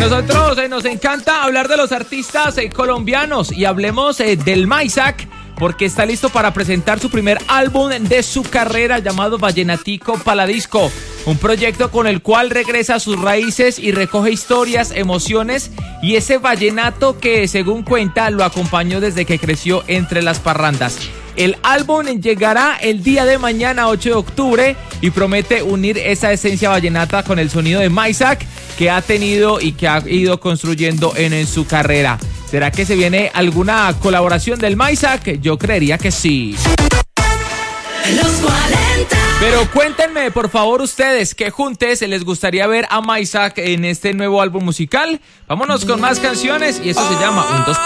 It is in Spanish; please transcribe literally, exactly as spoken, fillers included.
nosotros eh, nos encanta hablar de los artistas eh, colombianos y hablemos eh, del Maysak, porque está listo para presentar su primer álbum de su carrera llamado Vallenatico Paladisco, un proyecto con el cual regresa a sus raíces y recoge historias, emociones y ese vallenato que, según cuenta, lo acompañó desde que creció entre las parrandas. El álbum llegará el día de mañana, ocho de octubre, y promete unir esa esencia vallenata con el sonido de Maysak que ha tenido y que ha ido construyendo en, en su carrera. ¿Será que se viene alguna colaboración del Maysak? Yo creería que sí. Los cuarenta. Pero cuéntenme, por favor, ustedes, ¿qué juntes les gustaría ver a Maysak en este nuevo álbum musical? Vámonos con más canciones y eso se llama Un dos